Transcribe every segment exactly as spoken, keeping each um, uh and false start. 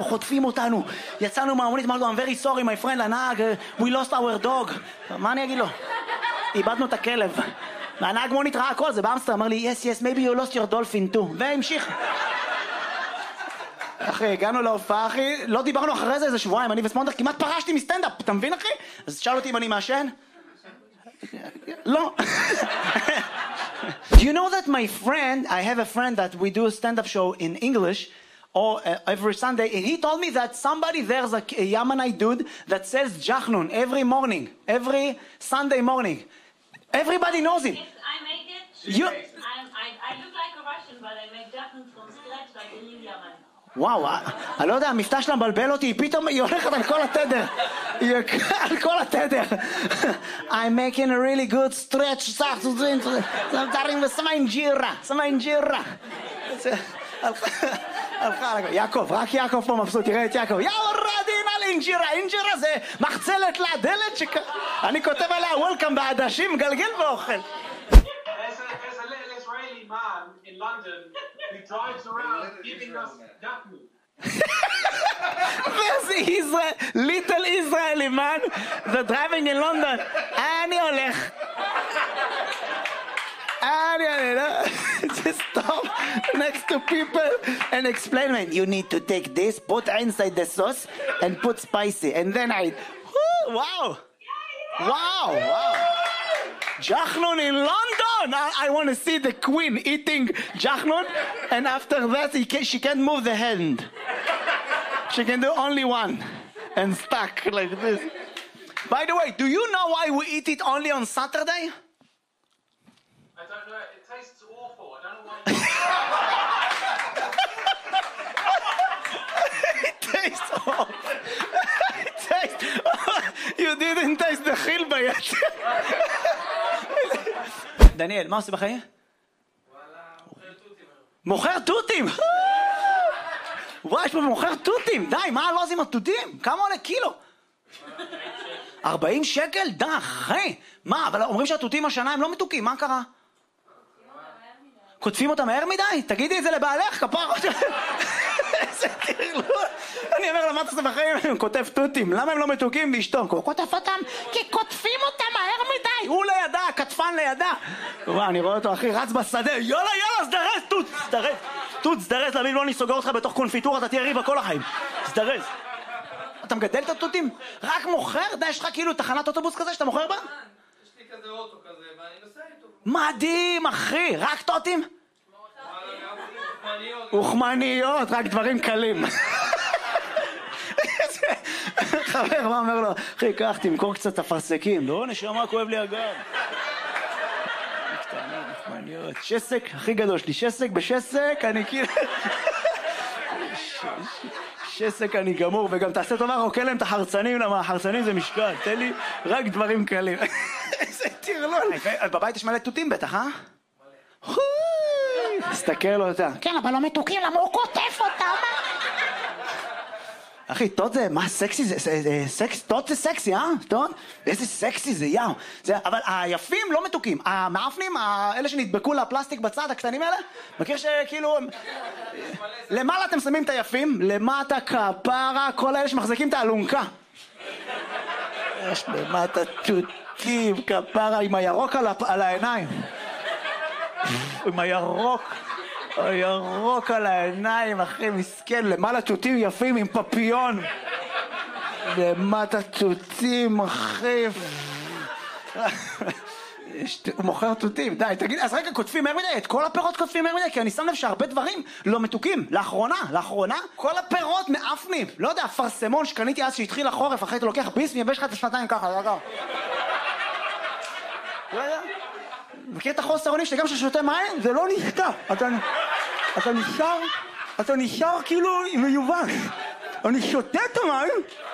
חוטפים אותנו. יצאנו מהמונית, אמרנו, I'm very sorry, my friend, הנהג, we lost our dog. מה אני אגיד לו? איבדנו את הכלב. והנהג מונית ראה הכל, זה באמסטר, אמר לי, yes, yes, maybe you lost your dolphin too. והמשיך. אחי, הגענו להופעה, אחי, לא דיברנו אחרי זה איזה שבועיים, אני וספונדר כמעט פרשתי מסטנדאפ, אתה מבין, אחי? אז שאל אותי אם אני מעשן? לא. Do you know that my friend, I have a friend that we do a stand-up show in English or uh, every Sunday, and he told me that somebody there's a, a Yemenite dude that sells jachnun every morning, every Sunday morning. Everybody knows him. Yes, I make it. You... I'm, I, I look like a Russian, but I make jachnun from scratch like a real Yemen. וואו, אני לא יודע, המבטא שלה מבלבל אותי, פתאום היא הולכת על כל התדר. היא על כל התדר. I'm making a really good stretch, דברים ושמה אינג'ירה, שמה אינג'ירה. הלכה, יעקב, רק יעקב פה מבסוט, תראה את יעקב. יאו רדין על אינג'ירה, אינג'ירה זה מחצלת לדלת שכ... אני כותב עליה וולקאם בעדשים, גלגל ואוכל. Man in London who drives around giving us jachnun. There's the Israel, little Israeli man that's driving in London. אני הולך. אני הולך. Just stop next to people and explain, man, you need to take this, put inside the sauce and put spicy. And then I, whoo, wow. Wow, wow. Jachnun in London! I, I want to see the queen eating jachnun, and after that he can, she can't move the hand. She can do only one, and stuck like this. By the way, do you know why we eat it only on Saturday? I don't know, it tastes awful. I don't know why. It tastes awful. It tastes... You didn't taste the chilba yet. דניאל, מה עושה בחיים? וואלה, מוכר תותים. מוכר תותים! וואי, יש פה מוכר תותים! די, מה הלוז עם התותים? כמה עולה קילו? ארבעים שקל? די, אחי! מה, אבל אומרים שהתותים השנה הם לא מתוקים, מה קרה? כותבים אותם מהר מדי? תגידי את זה לבעלך, כפר... איזה תרלול! אני אומר לה, מה אתה עושה בחיים? הוא כותב תותים, למה הם לא מתוקים באשתו? הוא כותב אותם כי כותבים אותם מהר מדי! הוא לידה, כתפן לידה! וואו, אני רואה אותו, אחי, רץ בשדה, יאללה, יאללה, סדרס, תות, סדרס! תות, סדרס, להבין, לא נסוגר אותך בתוך קונפיטורה, אתה תהיה ריבה כל החיים. סדרס. אתה מגדל את התותים? רק מוכר? די, יש לך כאילו תחנת אוטובוס כזה שאתה מוכר בה? יש לי כזה אוטו כזה, ואני נוסע איתו. מדהים, אחי! רק תותים? אוכמניות, רק דברים קלים. חבר, מה אומר לו? אחי, קח, תמכור קצת אפרסקים. לא, נשמה, כואב לי הגב. קטנים, אוכמניות. שסק, הכי גדול שלי. שסק בשסק, אני כאילו... שסק אני גמור, וגם תעשה טובה, רוקל להם את החרצנים, למה החרצנים זה משקל. תן לי רק דברים קלים. איזה תרלול. בבית יש מלא תותים בטח, אה? תסתכל אותה. כן, אבל לא מתוקים, למה הוא כותף אותה? אחי, תות זה, מה סקסי זה? סקס, תות זה סקסי, אה? תות? איזה סקסי זה, יאו. אבל היפים לא מתוקים. המאפנים, אלה שנדבקו לפלסטיק בצד, הקטנים האלה, מכיר שכאילו... למעלה אתם שמים את היפים, למטה כפרה, כל האלה שמחזיקים את האלונקה. יש למטה תותים, כפרה, עם הירוק על העיניים. עם הירוק, הירוק על העיניים, אחי, מסכן, למעלה תותים יפים עם פפיון. למטה תותים, אחי. הוא מוכר תותים, די, תגיד, אז רגע, כותפים מהר מדי, את כל הפירות כותפים מהר מדי, כי אני שם לב שהרבה דברים לא מתוקים. לאחרונה, לאחרונה, כל הפירות מאפנים. לא יודע, פרסמון שקניתי אז שהתחיל החורף, אחרי אתה לוקח ביס מייבש לך את השנתיים ככה, רגע. לא יודע. מכיר את החוסר אונים שגם ששותה מים? זה לא נשתה. אתה, אתה נשאר, אתה נשאר כאילו מיובש. אני שותה את המים,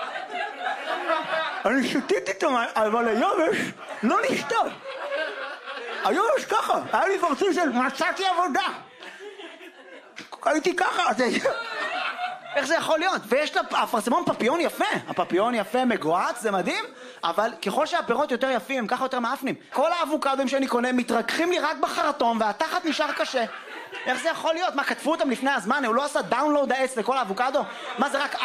אני שותיתי את המים, אבל היובש לא נשתה. היובש ככה, היה לי פרצוף של מצאתי עבודה. הייתי ככה, איך זה יכול להיות? ויש לה אפרסמון פפיון יפה, הפפיון יפה מגועץ, זה מדהים, אבל ככל שהפירות יותר יפים, ככה יותר מאפנים. כל האבוקדוים שאני קונה מתרככים לי רק בחרטום, והתחת נשאר קשה. איך זה יכול להיות? מה, כתבו אותם לפני הזמן? הוא לא עשה דאונלוד העץ לכל האבוקדו? מה זה רק